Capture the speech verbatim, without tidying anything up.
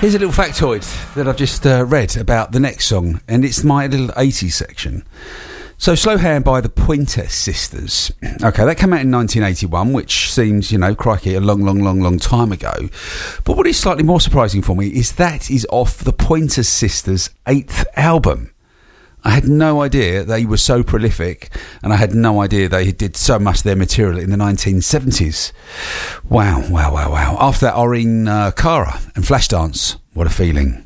Here's a little factoid that I've just uh, read about the next song, and it's my little eighties section. So, Slow Hand by the Pointer Sisters. Okay, that came out in nineteen eighty-one, which seems, you know, crikey, a long, long, long, long time ago. But what is slightly more surprising for me is that is off the Pointer Sisters' eighth album. I had no idea they were so prolific, and I had no idea they did so much of their material in the nineteen seventies. Wow, wow, wow, wow. After that, Irene uh, Cara and Flashdance. What a feeling.